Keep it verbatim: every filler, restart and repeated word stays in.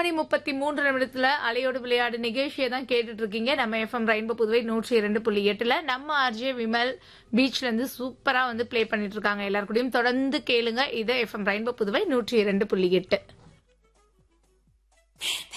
மணி முப்பத்தி மூன்று நிமிடத்துல அலையோடு விளையாடு நிகழ்ச்சியை தான் கேட்டுட்டு இருக்கீங்க. நம்ம எஃப்எம் ரெயின்போ புதுவை நூற்றி இரண்டு புள்ளி எட்டுல நம்ம ஆர்ஜே விமல் பீச்ல இருந்து சூப்பரா வந்து பிளே பண்ணிட்டு இருக்காங்க. எல்லாரு கூடயும் தொடர்ந்து கேளுங்க. இது எஃப்எம் ரெயின்போ புதுவை நூற்றி இரண்டு புள்ளி எட்டு.